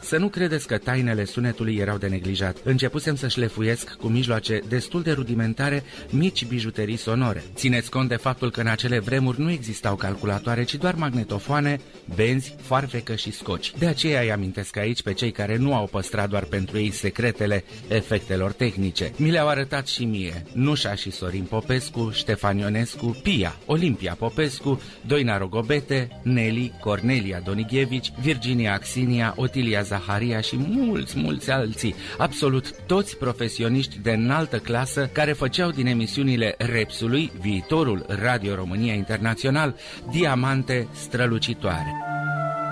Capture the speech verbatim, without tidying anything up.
Să nu credeți că tainele sunetului erau de neglijat. Începusem să șlefuiesc cu mijloace destul de rudimentare mici bijuterii sonore. Țineți cont de faptul că în acele vremuri nu existau calculatoare, ci doar magnetofoane, benzi, farfecă și scoci. De aceea îi amintesc aici pe cei care nu au păstrat doar pentru ei secretele efectelor tehnice. Mi le-au arătat și mie Nușa și Sorin Popescu, Ștefan Ionescu, Pia, Olimpia Popescu, Doina Rogobete, Nelly, Cornelia Donighevici, Virginia Axinia, Otilia Zaharia și mulți, mulți alții, absolut toți profesioniști de înaltă clasă care făceau din emisiunile Repsului, viitorul Radio România Internațional, diamante strălucitoare.